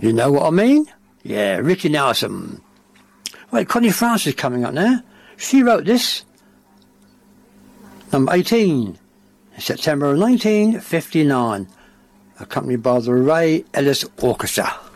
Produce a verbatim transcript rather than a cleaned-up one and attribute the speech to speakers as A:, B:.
A: You know what I mean? Yeah, Ricky Nelson. Wait, Connie Francis is coming up now. She wrote this. Number eighteen, September nineteen fifty-nine, accompanied by the Ray Ellis Orchestra.